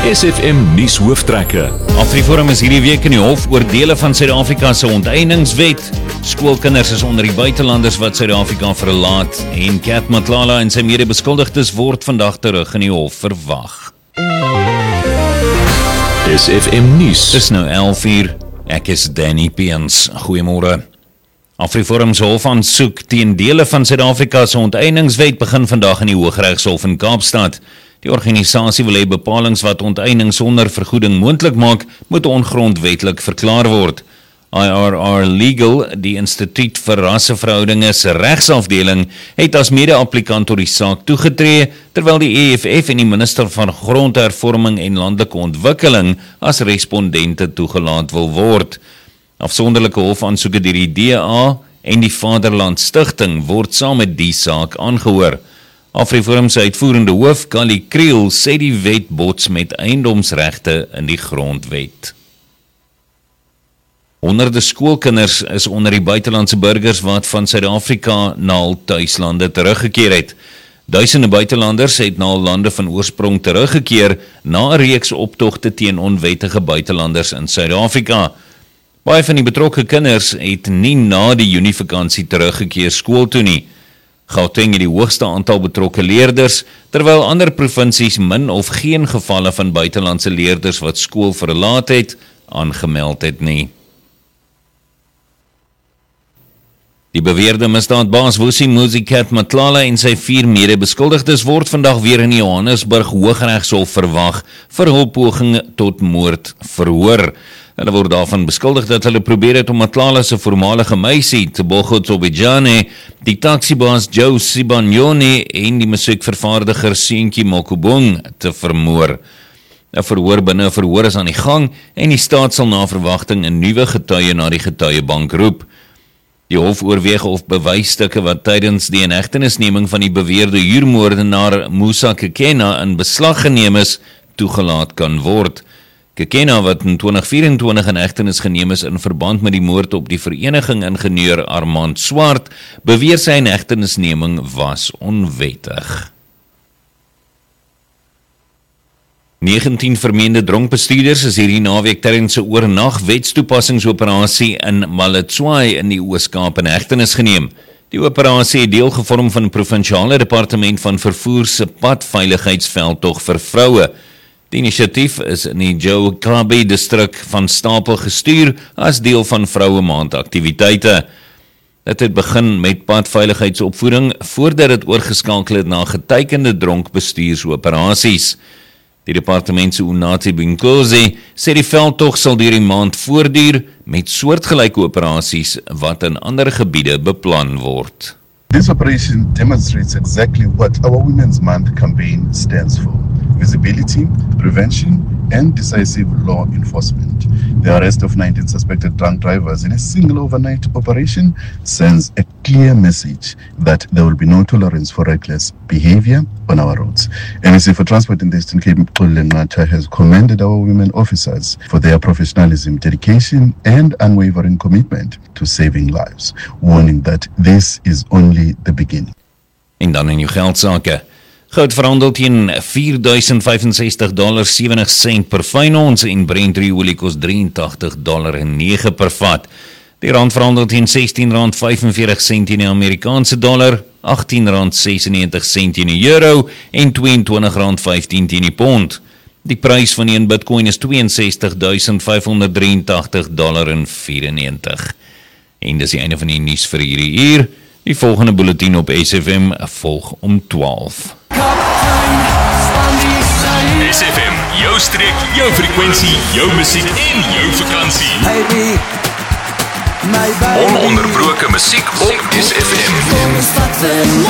SFM nuus hooftrekke. Afriforum is hierdie week in die hof oor dele van Suid-Afrika se onteieningswet. Skoolkinders is onder die buitelanders wat Suid-Afrika verlaat. En Kat Matlala en sy mede-beskuldigdes word vandag terug in die hof verwag. SFM nuus. Dis nou 11:00. Ek is Danny Peens. Goeiemôre. Afriforum se hofaansoek teen dele van Suid-Afrika se onteieningswet begin vandag in die Hooggeregshof in Kaapstad. Die organisasie wil hê bepalings wat onteiening sonder vergoeding moontlik maak, moet ongrondwetlik verklaar word. IRR Legal, die Instituut vir Rasseverhoudinge se regsafdeling, het as mede-applikant tot die saak toegetree, terwyl die EFF en die minister van Grondhervorming en Landelike Ontwikkeling as respondente toegelaat wil word. Afsonderlike hofaansoeke deur die DA en die Vaderland Stichting word saam met die saak aangehoor. Afriforum se uitvoerende hoof, Kali Kriel, sê die wet bots met eiendomsregte in die grondwet. Honderde skoolkinders is onder die buitelandse burgers wat van Suid-Afrika na hul tuislande teruggekeer het. Duisende buitelanders het na hul lande van oorsprong teruggekeer na 'n reeks optogte teen onwettige buitelanders in Suid-Afrika. Baie van die betrokke kinders het nie na die Junievakansie teruggekeer skool toe nie. Gauteng het die hoogste aantal betrokke leerders, terwyl ander provinsies min of geen gevalle van buitelandse leerders wat skool verlaat het, aangemeld het nie. Die beweerde misdaadbaas Vusi Kat Matlala en sy 4 mede-beskuldigdes word vandag weer in Johannesburg Hooggeregshof verwag vir hul poging tot moord verhoor. Hulle word daarvan beskuldig dat hulle probeer het om Matlala se voormalige meisie, Tebogo Tsobejane, die taxibaas Joe Sibanyoni en die musiekvervaardiger Seentjie Mokubong te vermoor. 'n Verhoor binne 'n verhoor is aan die gang en die staat sal na verwagting 'n nuwe getuie na die getuiebank roep. Die hof oorweeg of bewysstukke wat tydens die inhegtenisneming van die beweerde huurmoordenaar Musa Kekena in beslag geneem is, toegelaat kan word. Kekena, wat in 2024 in hegtenis geneem is in verband met die moord op die vereniging ingenieur Armand Swart, beweer sy inhegtenisneming was onwettig. 19 vermeende dronkbestuurders is hierdie naweek tydens 'n oornag wetstoepassingsoperasie in Maletswai in die Oos-Kaap in hegtenis geneem. Die operasie het deel gevorm van die provinsiale departement van vervoer se padveiligheidsveldtog vir vroue. Die inisiatief is in die Joe Kabi distrik van Stapel gestuur as deel van Vroue Maand aktiwiteite. Dit het begin met padveiligheidsopvoeding voordat dit oorgeskakel het na getekende dronkbestuursoperasies. Die departement se Unati Binkosi sê die veldtog sal deur die maand voortduur met soortgelyke operasies wat in ander gebiede beplan word. This operation demonstrates exactly what our Women's Month campaign stands for: visibility, prevention, and decisive law enforcement. The arrest of 19 suspected drunk drivers in a single overnight operation sends a clear message that there will be no tolerance for reckless behavior on our roads. MEC for Transport in the Eastern Cape, Xolile Nqatha, has commended our women officers for their professionalism, dedication, and unwavering commitment to saving lives, warning that this is only the beginning. En dan in jou geldsake. Goud verhandel teen $4,065.70 per fyn ons en Brent olie kos $83.09 per vat. Die rand verhandel teen R16.45 in die Amerikaanse dollar, R18.96 in die euro en R22.15 in die pond. Die prys van 1 Bitcoin is $62.583.94. En dis die einde van die nuus vir hierdie uur. Die volgende bulletin op SFM volg om 12. SFM, jou streek, jou frekwensie, jou musiek en jou vakansie. Ononderbroke musiek op SFM.